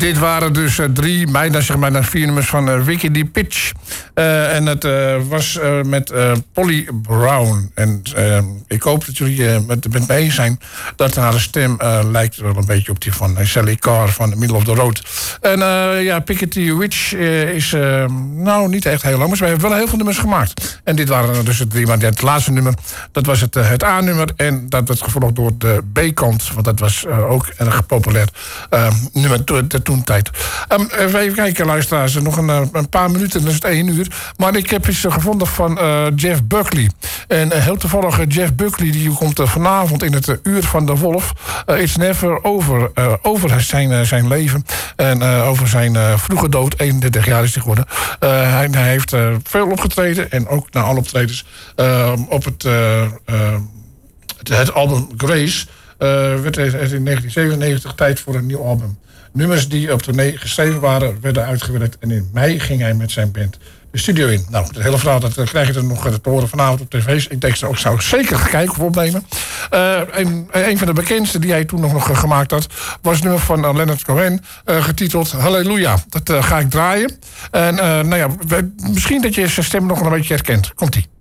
Dit waren dus bijna 4 nummers van Wiki D. Pitch. En het was met Polly Brown. En ik hoop dat jullie met me eens zijn dat haar stem lijkt wel een beetje op die van Sally Carr van The Middle of the Road. En Piketty Witch is niet echt heel lang, maar ze heeft wel heel veel nummers gemaakt. En dit waren dus het 3, maar het laatste nummer, dat was het A-nummer. En dat werd gevolgd door de B-kant, want dat was ook erg populair nummer de toentijd. Even kijken, luisteraars, nog een paar minuten, dan is het 1 uur. Maar ik heb iets gevonden van Jeff Buckley. En heel toevallig, Jeff Buckley die komt vanavond in het Uur van de Wolf. It's Never over zijn leven. En over zijn vroege dood, 31 jaar is hij geworden. Hij heeft veel opgetreden en ook na alle optredens op het album Grace werd in 1997 tijd voor een nieuw album. Nummers die op tournee geschreven waren, werden uitgewerkt. En in mei ging hij met zijn band de studio in. Nou, het hele verhaal, dat krijg je dan nog te horen vanavond op tv's. Ik denk, ik zou zeker gaan kijken of opnemen. Een van de bekendste die hij toen nog gemaakt had, was het nummer van Leonard Cohen, getiteld Halleluja. Dat ga ik draaien. En misschien dat je zijn stem nog een beetje herkent. Komt-ie.